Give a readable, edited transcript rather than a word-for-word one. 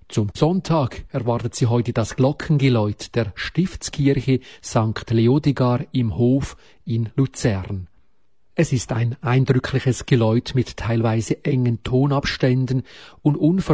Zum Sonntag erwartet sie heute das Glockengeläut der Stiftskirche St. Leodegar im Hof in Luzern. Es ist ein eindrückliches Geläut mit teilweise engen Tonabständen und